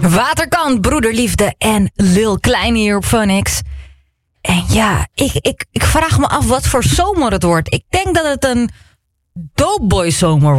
Waterkant, Broederliefde en Lil Klein hier op Phoenix. En ja, ik vraag me af wat voor zomer het wordt. Ik denk dat het een Dope Boy zomer